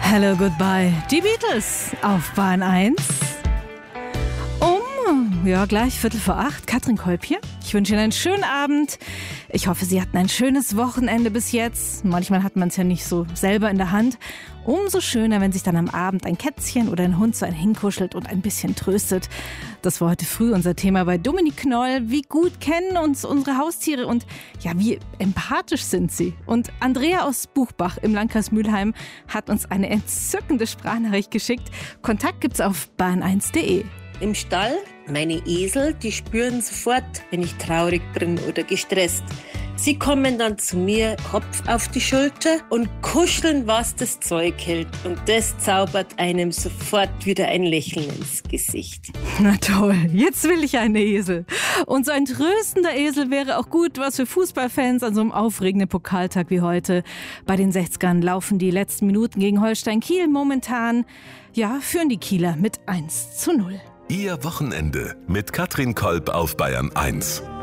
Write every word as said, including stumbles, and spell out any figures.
Hello, Goodbye. Die Beatles auf Bahn eins. Um, ja, gleich Viertel vor acht. Katrin Kolb hier. Ich wünsche Ihnen einen schönen Abend. Ich hoffe, Sie hatten ein schönes Wochenende bis jetzt. Manchmal hat man es ja nicht so selber in der Hand. Umso schöner, wenn sich dann am Abend ein Kätzchen oder ein Hund zu einem hinkuschelt und ein bisschen tröstet. Das war heute früh unser Thema bei Dominik Knoll. Wie gut kennen uns unsere Haustiere und ja, wie empathisch sind sie? Und Andrea aus Buchbach im Landkreis Mülheim hat uns eine entzückende Sprachnachricht geschickt. Kontakt gibt's auf bahn eins punkt de. Im Stall, meine Esel, die spüren sofort, wenn ich traurig bin oder gestresst. Sie kommen dann zu mir, Kopf auf die Schulter und kuscheln, was das Zeug hält. Und das zaubert einem sofort wieder ein Lächeln ins Gesicht. Na toll, jetzt will ich einen Esel. Und so ein tröstender Esel wäre auch gut, was für Fußballfans an so einem aufregenden Pokaltag wie heute. Bei den sechzigern laufen die letzten Minuten gegen Holstein Kiel. Momentan, ja, führen die Kieler mit eins zu null. Ihr Wochenende mit Katrin Kolb auf Bayern eins.